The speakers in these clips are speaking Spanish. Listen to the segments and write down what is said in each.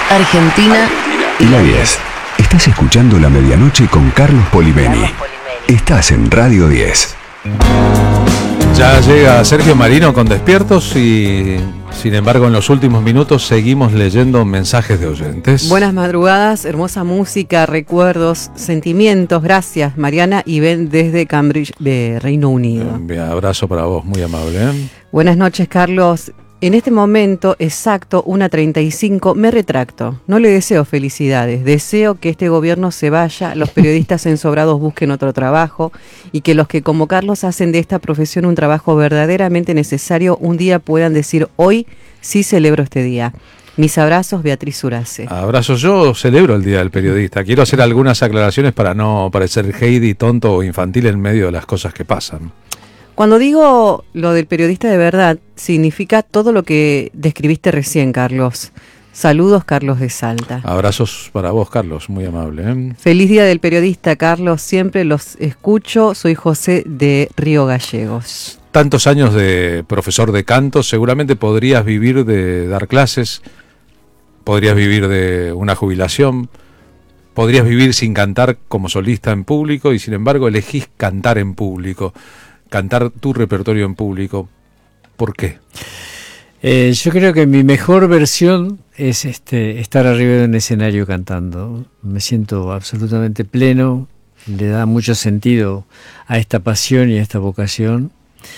Argentina y la 10. Estás escuchando La Medianoche con Carlos Polibeni. Estás en Radio 10. Ya llega Sergio Marino con Despiertos y, sin embargo, en los últimos minutos seguimos leyendo mensajes de oyentes. Buenas madrugadas, hermosa música, recuerdos, sentimientos. Gracias, Mariana y Ben desde Cambridge, de Reino Unido. Un abrazo para vos, muy amable. Buenas noches, Carlos. En este momento exacto, 1:35, me retracto. No le deseo felicidades. Deseo que este gobierno se vaya, los periodistas ensobrados busquen otro trabajo y que los que como Carlos hacen de esta profesión un trabajo verdaderamente necesario un día puedan decir: hoy sí celebro este día. Mis abrazos, Beatriz Urace. Abrazos, yo celebro el Día del Periodista. Quiero hacer algunas aclaraciones para no parecer Heidi, tonto o infantil en medio de las cosas que pasan. Cuando digo lo del periodista de verdad, significa todo lo que describiste recién, Carlos. Saludos, Carlos de Salta. Abrazos para vos, Carlos, muy amable. Feliz Día del Periodista, Carlos. Siempre los escucho. Soy José de Río Gallegos. Tantos años de profesor de canto, seguramente podrías vivir de dar clases, podrías vivir de una jubilación, podrías vivir sin cantar como solista en público y sin embargo elegís cantar en público. Cantar tu repertorio en público. ¿Por qué? Yo creo que mi mejor versión es estar arriba de un escenario cantando. Me siento absolutamente pleno, le da mucho sentido a esta pasión y a esta vocación.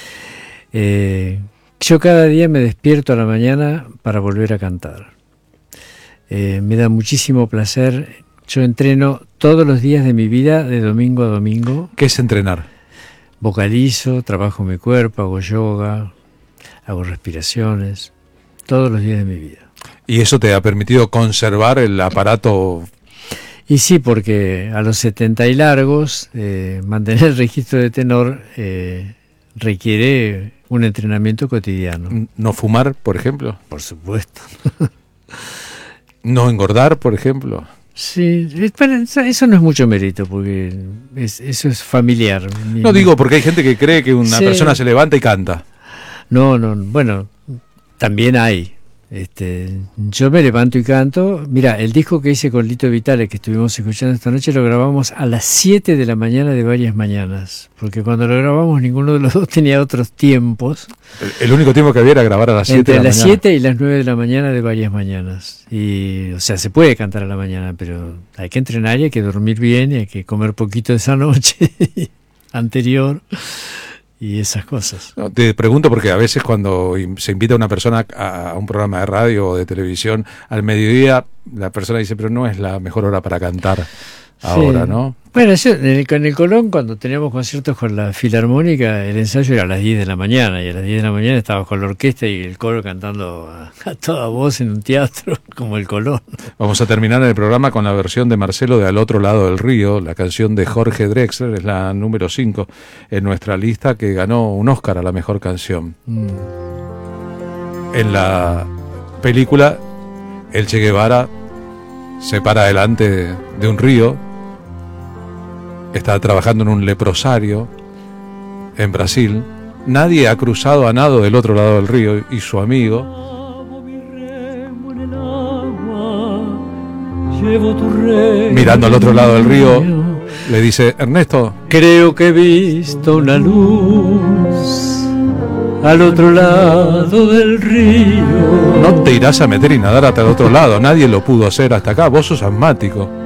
Yo cada día me despierto a la mañana para volver a cantar. Me da muchísimo placer. Yo entreno todos los días de mi vida, de domingo a domingo. ¿Qué es entrenar? Vocalizo, trabajo mi cuerpo, hago yoga, hago respiraciones, todos los días de mi vida. ¿Y eso te ha permitido conservar el aparato? Y sí, porque a los 70 y largos, mantener el registro de tenor requiere un entrenamiento cotidiano. ¿No fumar, por ejemplo? Por supuesto. ¿No engordar, por ejemplo? Sí, eso no es mucho mérito, porque eso es familiar. No digo porque hay gente que cree que una persona se levanta y canta. No, bueno, también hay. Yo me levanto y canto. Mira, el disco que hice con Lito Vitale, que estuvimos escuchando esta noche, lo grabamos a las 7 de la mañana de varias mañanas, porque cuando lo grabamos ninguno de los dos tenía otros tiempos. El único tiempo que había era grabar a las 7 de la mañana. Entre las 7 y las 9 de la mañana de varias mañanas. Y, o sea, se puede cantar a la mañana, pero hay que entrenar y hay que dormir bien y hay que comer poquito esa noche anterior. Y esas cosas. No, te pregunto porque a veces cuando se invita a una persona a un programa de radio o de televisión al mediodía, la persona dice, pero no es la mejor hora para cantar ahora, ¿no? Bueno, yo, en el Colón, cuando teníamos conciertos con la Filarmónica, el ensayo era a las 10 de la mañana, y a las 10 de la mañana estábamos con la orquesta y el coro cantando a toda voz en un teatro como el Colón. Vamos a terminar el programa con la versión de Marcelo de Al Otro Lado del Río, la canción de Jorge Drexler, es la número 5 en nuestra lista, que ganó un Oscar a la mejor canción. En la película, el Che Guevara se para delante de un río. Está trabajando en un leprosario en Brasil. Nadie ha cruzado a nado del otro lado del río y su amigo, mirando al otro lado del río, le dice: Ernesto, creo que he visto una luz al otro lado del río. no te irás a meter y nadar hasta el otro lado. Nadie lo pudo hacer hasta acá. Vos sos asmático.